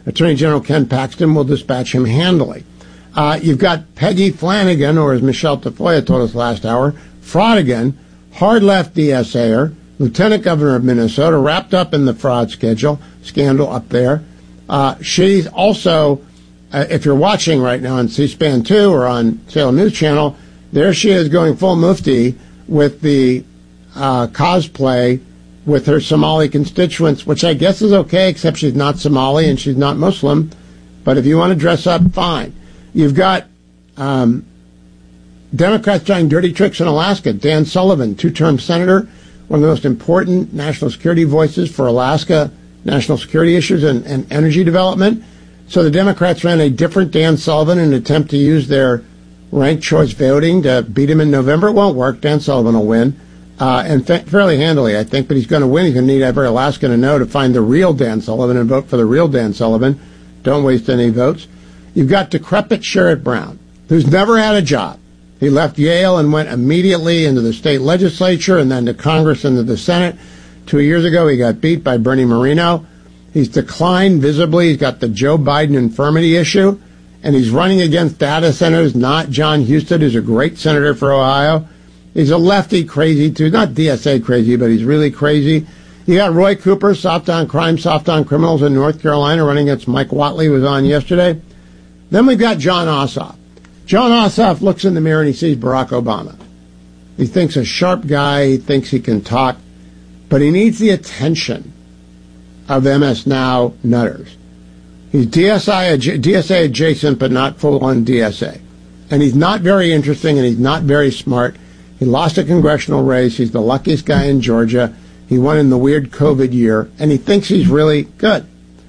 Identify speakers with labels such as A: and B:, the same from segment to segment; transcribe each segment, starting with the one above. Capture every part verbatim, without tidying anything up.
A: Attorney General Ken Paxton will dispatch him handily. Uh, you've got Peggy Flanagan, or as Michelle Tafoya told us last hour, Fraudigan, hard left DSAer, Lieutenant Governor of Minnesota, wrapped up in the fraud schedule, scandal up there. Uh, she's also, uh, if you're watching right now on C-SPAN two or on Salem News Channel, there she is going full mufti with the uh, cosplay with her Somali constituents, which I guess is okay, except she's not Somali and she's not Muslim. But if you want to dress up, fine. You've got um, Democrats trying dirty tricks in Alaska. Dan Sullivan, two-term senator, one of the most important national security voices for Alaska national security issues and, and energy development. So the Democrats ran a different Dan Sullivan in an attempt to use their ranked choice voting to beat him in November. It won't work. Dan Sullivan will win, uh, and fa- fairly handily, I think. But he's going to win. He's going to need every Alaskan to know to find the real Dan Sullivan and vote for the real Dan Sullivan. Don't waste any votes. You've got decrepit Sherrod Brown, who's never had a job. He left Yale and went immediately into the state legislature and then to Congress and to the Senate. Two years ago, he got beat by Bernie Moreno. He's declined visibly. He's got the Joe Biden infirmity issue, and he's running against data centers, not John Husted, who's a great senator for Ohio. He's a lefty crazy, too. Not D S A crazy, but he's really crazy. You got Roy Cooper, soft on crime, soft on criminals in North Carolina, running against Mike Whatley, who was on yesterday. Then we've got Jon Ossoff. Jon Ossoff looks in the mirror and he sees Barack Obama. He thinks a sharp guy, he thinks he can talk, but he needs the attention of M S Now nutters. He's D S A, D S A adjacent, but not full-on D S A. And he's not very interesting and he's not very smart. He lost a congressional race. He's the luckiest guy in Georgia. He won in the weird COVID year, and he thinks he's really good.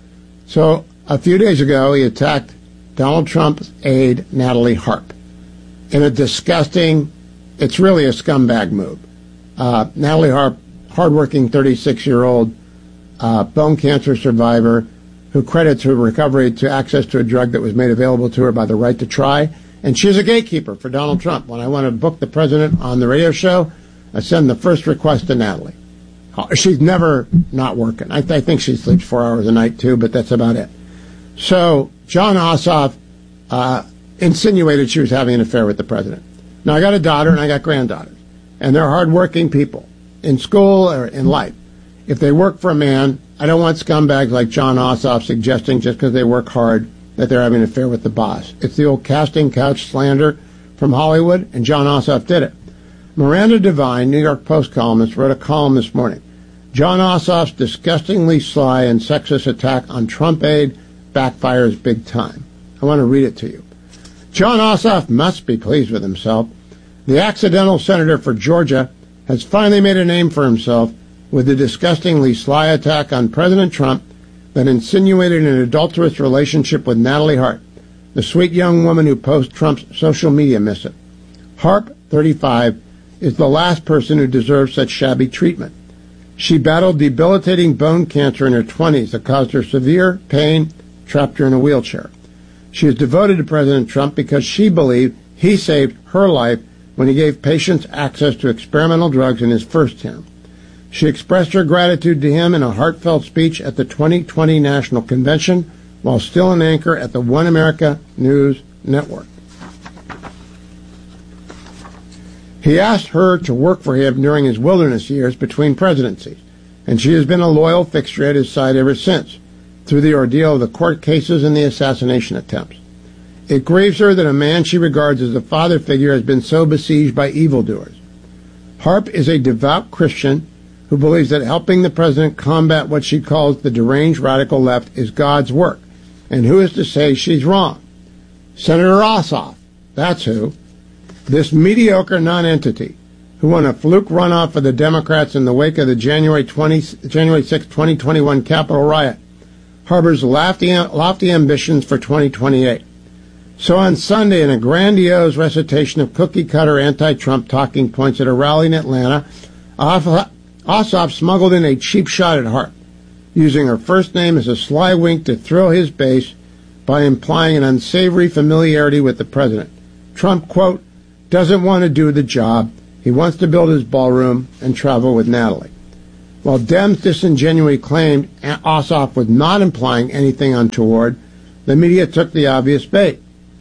A: So a few days ago, he attacked Donald Trump's aide, Natalie Harp, in a disgusting, it's really a scumbag move. Uh, Natalie Harp, hardworking thirty-six-year-old uh, bone cancer survivor who credits her recovery to access to a drug that was made available to her by the Right to Try. And she's a gatekeeper for Donald Trump. When I want to book the president on the radio show, I send the first request to Natalie. She's never not working. I, th- I think she sleeps four hours a night, too, but that's about it. So Jon Ossoff uh, insinuated she was having an affair with the president. Now, I got a daughter and I got granddaughters, and they're hardworking people in school or in life. If they work for a man, I don't want scumbags like Jon Ossoff suggesting just because they work hard that they're having an affair with the boss. It's the old casting couch slander from Hollywood, and Jon Ossoff did it. Miranda Devine, New York Post columnist, wrote a column this morning. Jon Ossoff's disgustingly sly and sexist attack on Trump aide backfires big time. I want to read it to you. Jon Ossoff must be pleased with himself. The accidental senator for Georgia has finally made a name for himself with the disgustingly sly attack on President Trump that insinuated an adulterous relationship with Natalie Harp, the sweet young woman who posts Trump's social media missive. Harp, thirty-five, is the last person who deserves such shabby treatment. She battled debilitating bone cancer in her twenties that caused her severe pain, trapped her in a wheelchair. She is devoted to President Trump because she believed he saved her life when he gave patients access to experimental drugs in his first term. She expressed her gratitude to him in a heartfelt speech at the twenty twenty National Convention while still an anchor at the One America News Network. He asked her to work for him during his wilderness years between presidencies, and she has been a loyal fixture at his side ever since, through the ordeal of the court cases and the assassination attempts. It grieves her that a man she regards as a father figure has been so besieged by evildoers. Harp is a devout Christian who believes that helping the president combat what she calls the deranged radical left is God's work, and who is to say she's wrong? Senator Ossoff, that's who. This mediocre nonentity who won a fluke runoff for the Democrats in the wake of the January sixth, twenty twenty-one Capitol riot, harbors lofty, lofty ambitions for twenty twenty-eight. So on Sunday, in a grandiose recitation of cookie-cutter anti-Trump talking points at a rally in Atlanta, Ossoff smuggled in a cheap shot at Harp, using her first name as a sly wink to thrill his base by implying an unsavory familiarity with the president. Trump, quote, doesn't want to do the job. He wants to build his ballroom and travel with Natalie. While Dems disingenuously claimed Ossoff was not implying anything untoward, the media took the obvious bait.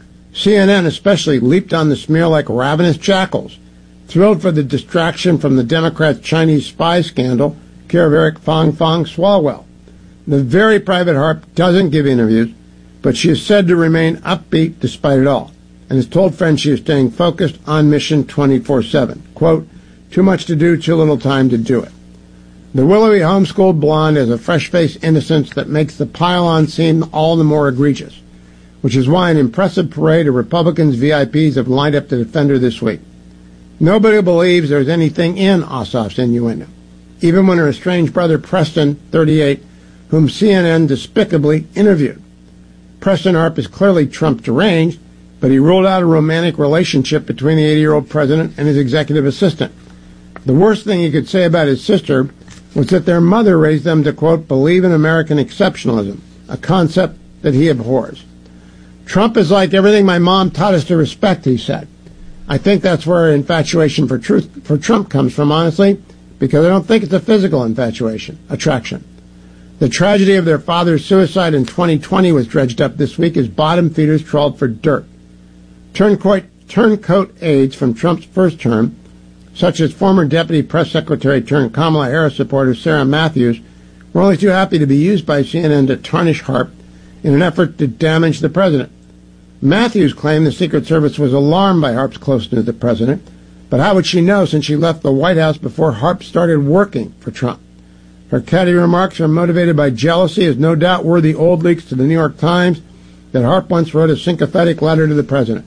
A: C N N especially leaped on the smear like ravenous jackals, thrilled for the distraction from the Democrats' Chinese spy scandal, care of Eric Fong Fong Swalwell. The very private Harp doesn't give interviews, but she is said to remain upbeat despite it all, and has told friends she is staying focused on mission twenty-four seven. Quote, too much to do, too little time to do it. The willowy homeschooled blonde has a fresh-faced innocence that makes the pile-on seem all the more egregious, which is why an impressive parade of Republicans' V I Ps have lined up to defend her this week. Nobody believes there's anything in Ossoff's innuendo, even when her estranged brother Preston, thirty-eight, whom C N N despicably interviewed. Preston Harp is clearly Trump deranged, but he ruled out a romantic relationship between the eighty-year-old president and his executive assistant. The worst thing he could say about his sister was that their mother raised them to, quote, believe in American exceptionalism, a concept that he abhors. Trump is like everything my mom taught us to respect, he said. I think that's where our infatuation for truth for Trump comes from, honestly, because I don't think it's a physical infatuation, attraction. The tragedy of their father's suicide in twenty twenty was dredged up this week as bottom feeders trawled for dirt. Turncoat, turncoat aides from Trump's first term, such as former Deputy Press Secretary turned Kamala Harris supporter Sarah Matthews, were only too happy to be used by C N N to tarnish Harp in an effort to damage the president. Matthews claimed the Secret Service was alarmed by Harp's closeness to the president, but how would she know since she left the White House before Harp started working for Trump? Her catty remarks are motivated by jealousy, as no doubt were the old leaks to the New York Times that Harp once wrote a sympathetic letter to the president.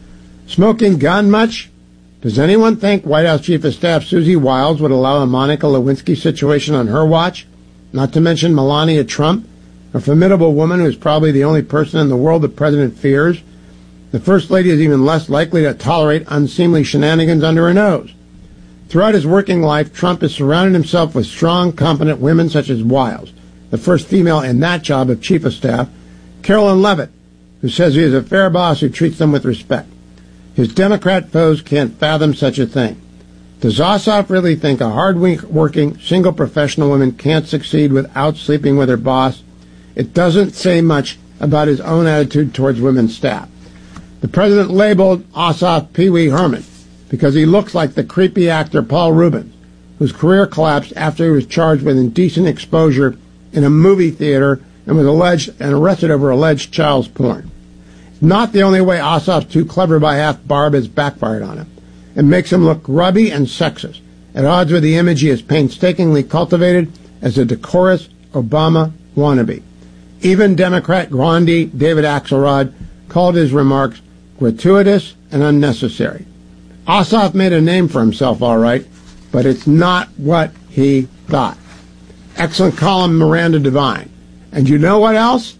A: Smoking gun much? Does anyone think White House Chief of Staff Susie Wiles would allow a Monica Lewinsky situation on her watch? Not to mention Melania Trump, a formidable woman who is probably the only person in the world the president fears. The First Lady is even less likely to tolerate unseemly shenanigans under her nose. Throughout his working life, Trump has surrounded himself with strong, competent women such as Wiles, the first female in that job of Chief of Staff, Carolyn Leavitt, who says he is a fair boss who treats them with respect. His Democrat foes can't fathom such a thing. Does Ossoff really think a hard-working, single professional woman can't succeed without sleeping with her boss? It doesn't say much about his own attitude towards women's staff. The president labeled Ossoff Pee Wee Herman because he looks like the creepy actor Paul Rubens, whose career collapsed after he was charged with indecent exposure in a movie theater and was alleged and arrested over alleged child porn. Not the only way Ossoff's too clever by half barb has backfired on him. It makes him look grubby and sexist, at odds with the image he has painstakingly cultivated as a decorous Obama wannabe. Even Democrat grandee David Axelrod called his remarks gratuitous and unnecessary. Ossoff made a name for himself, all right, but it's not what he thought. Excellent column, Miranda Devine. And you know what else?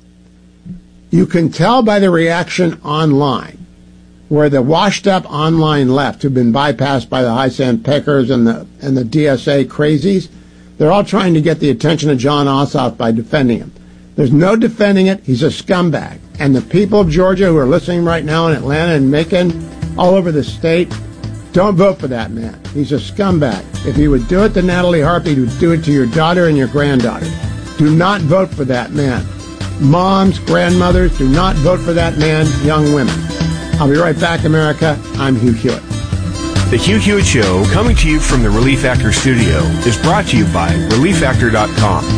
A: You can tell by the reaction online, where the washed-up online left, who've been bypassed by the high sand peckers and the and the D S A crazies, they're all trying to get the attention of John Ossoff by defending him. There's no defending it. He's a scumbag. And the people of Georgia who are listening right now in Atlanta and Macon, all over the state, don't vote for that man. He's a scumbag. If he would do it to Natalie Harp, he would do it to your daughter and your granddaughter. Do not vote for that man. Moms, grandmothers, do not vote for that man, young women. I'll be right back, America. I'm Hugh Hewitt.
B: The Hugh Hewitt Show, coming to you from the Relief Actor Studio, is brought to you by relief actor dot com.